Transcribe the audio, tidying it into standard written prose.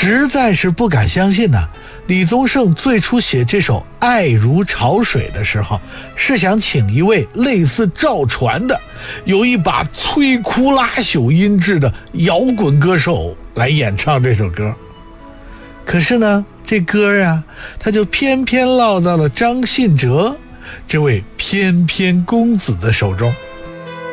实在是不敢相信呢。李宗盛最初写这首《爱如潮水》的时候，是想请一位类似赵传的，有一把摧枯拉朽音质的摇滚歌手来演唱这首歌。可是呢，这歌啊，他就偏偏落到了张信哲这位翩翩公子的手中。